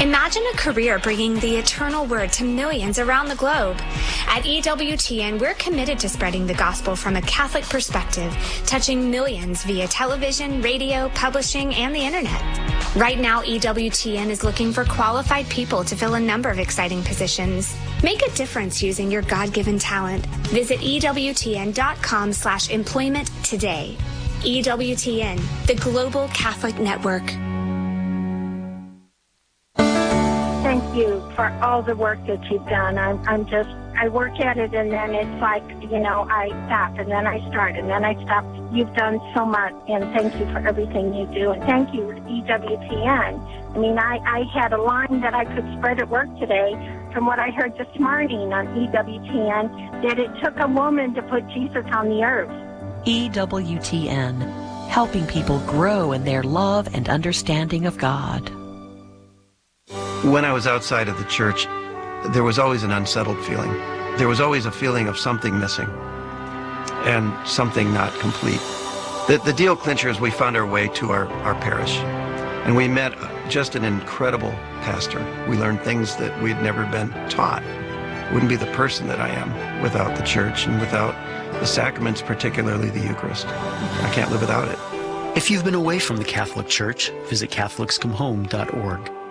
Imagine a career bringing the eternal word to millions around the globe. At EWTN, we're committed to spreading the gospel from a Catholic perspective, touching millions via television, radio, publishing, and the internet. Right now, EWTN is looking for qualified people to fill a number of exciting positions. Make a difference using your God-given talent. Visit EWTN.com/employment today. EWTN, the Global Catholic Network. Thank you for all the work that you've done. I work at it, and then it's like, I stop, and then I start, and then I stop. You've done so much, and thank you for everything you do. And thank you, EWTN. I mean, I had a line that I could spread at work today from what I heard this morning on EWTN, that it took a woman to put Jesus on the earth. EWTN, helping people grow in their love and understanding of God. When I was outside of the church, there was always an unsettled feeling. There was always a feeling of something missing and something not complete. The deal clincher is we found our way to our parish, and we met just an incredible pastor. We learned things that we'd never been taught. Wouldn't be the person that I am without the church and without the sacraments, particularly the Eucharist. I can't live without it. If you've been away from the Catholic Church, visit CatholicsComeHome.org.